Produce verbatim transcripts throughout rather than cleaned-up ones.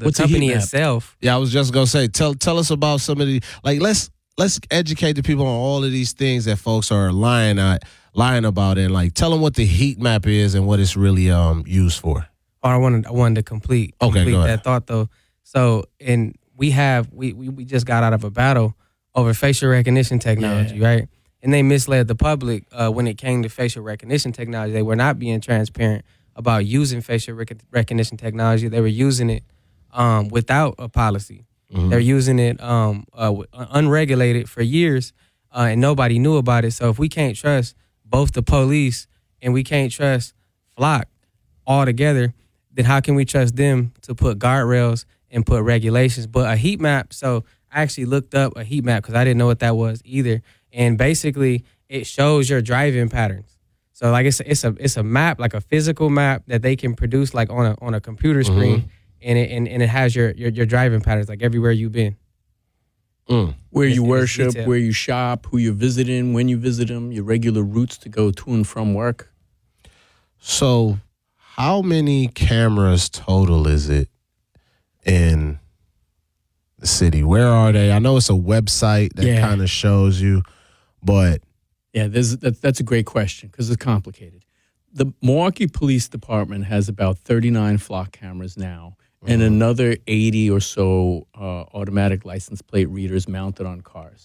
the What's a company heat map? itself. Yeah, I was just gonna say, tell tell us about some of the like. Let's let's educate the people on all of these things that folks are lying at, lying about, and like tell them what the heat map is and what it's really um used for. Or I wanted I wanted to complete Okay, complete go ahead. that thought though. So and we have we, we we just got out of a battle over facial recognition technology, Yeah. right? And they misled the public uh, when it came to facial recognition technology. They were not being transparent about using facial rec- recognition technology. They were using it um, without a policy. Mm-hmm. They're using it um, uh, w- unregulated for years, uh, and nobody knew about it. So if we can't trust both the police and we can't trust Flock altogether, then how can we trust them to put guardrails and put regulations? But a heat map, so I actually looked up a heat map because I didn't know what that was either. And basically, it shows your driving patterns. So like it's a, it's a it's a map, like a physical map that they can produce like on a on a computer screen, Mm-hmm. and it and, and it has your, your your driving patterns like everywhere you've been. Mm. Where It's- you it's worship, detailed. where you shop, who you're visiting, when you visit them, your regular routes to go to and from work. So, how many cameras total is it in the city? Where are they? I know it's a website that Yeah. kind of shows you, but Yeah, there's, that, that's a great question because it's complicated. The Milwaukee Police Department has about thirty-nine Flock cameras now and another eighty or so uh, automatic license plate readers mounted on cars.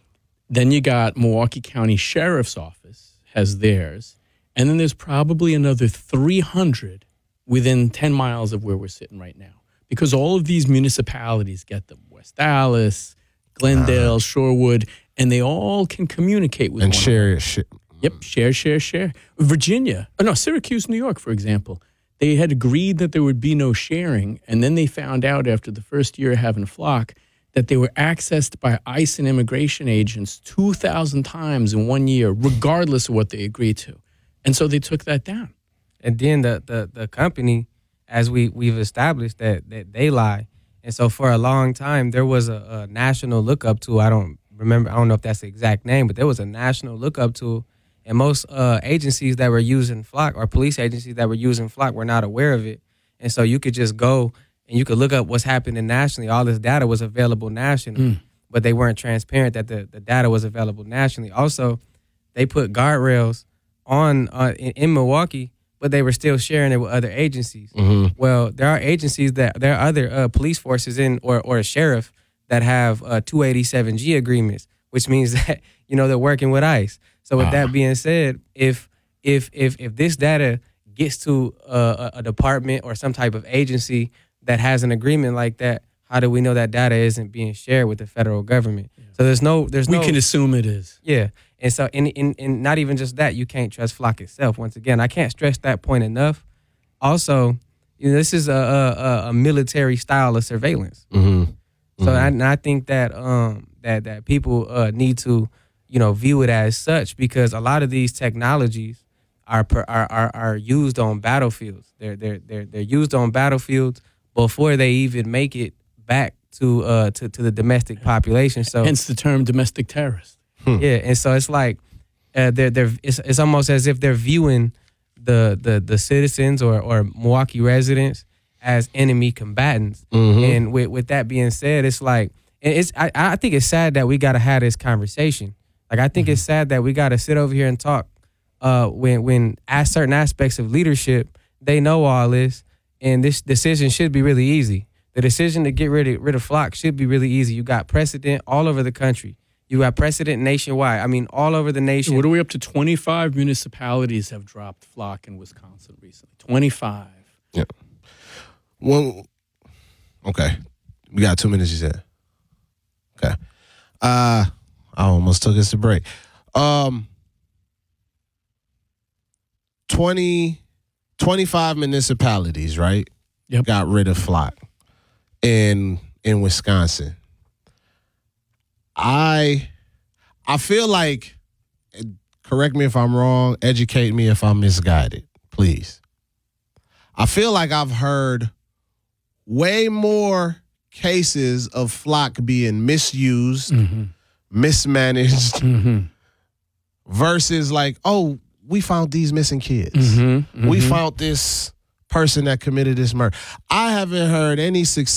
Then you got Milwaukee County Sheriff's Office has theirs. And then there's probably another three hundred within ten miles of where we're sitting right now. Because all of these municipalities get them. West Dallas, Glendale, uh, Shorewood, and they all can communicate with and one share another. it. Sh- Yep, share, share, share. Virginia, oh no, Syracuse, New York, for example. They had agreed that there would be no sharing, and then they found out after the first year of having Flock that they were accessed by ICE and immigration agents two thousand times in one year, regardless of what they agreed to. And so they took that down. And then the the, the company, as we, we've established, that, that they lie. And so for a long time, there was a, a national lookup tool. I don't remember, I don't know if that's the exact name, but there was a national lookup tool. And most uh, agencies that were using Flock, or police agencies that were using Flock, were not aware of it. And so you could just go and you could look up what's happening nationally. All this data was available nationally, mm. but they weren't transparent that the, the data was available nationally. Also, they put guardrails on uh, in, in Milwaukee, but they were still sharing it with other agencies. Mm-hmm. Well, there are agencies that there are other uh, police forces in, or or a sheriff that have uh, two eighty-seven G agreements, which means that you know they're working with ICE. So with uh. that being said, if if if if this data gets to uh, a, a department or some type of agency that has an agreement like that, how do we know that data isn't being shared with the federal government? Yeah. So there's no there's we no, can assume it is. Yeah. And so, in, in, in not even just that, you can't trust Flock itself. Once again, I can't stress that point enough. Also, you know, this is a, a, a military style of surveillance. Mm-hmm. So, mm-hmm. I, and I think that um that that people uh, need to, you know, view it as such, because a lot of these technologies are per, are, are are used on battlefields. They're they're they're they're used on battlefields before they even make it back to uh to, to the domestic population. So, hence the term domestic terrorist. Hmm. Yeah, and so it's like uh, they're they're it's, it's almost as if they're viewing the the the citizens or or Milwaukee residents as enemy combatants. Mm-hmm. And with with that being said, it's like and it's I, I think it's sad that we got to have this conversation. Like I think mm-hmm. it's sad that we got to sit over here and talk uh, when when as certain aspects of leadership they know all this, and this decision should be really easy. The decision to get rid of rid of Flock should be really easy. You got precedent all over the country. You got precedent nationwide. I mean, all over the nation. What are we up to? twenty-five municipalities have dropped Flock in Wisconsin recently. twenty-five. Yeah. Well, okay. We got two minutes, you said. Okay. Uh, I almost took us to break. Um, twenty, twenty-five municipalities, right? Yep. Got rid of Flock in in Wisconsin. I I feel like, correct me if I'm wrong, educate me if I'm misguided, please. I feel like I've heard way more cases of Flock being misused, mm-hmm. mismanaged, mm-hmm. versus like, oh, we found these missing kids. Mm-hmm. Mm-hmm. We found this person that committed this murder. I haven't heard any success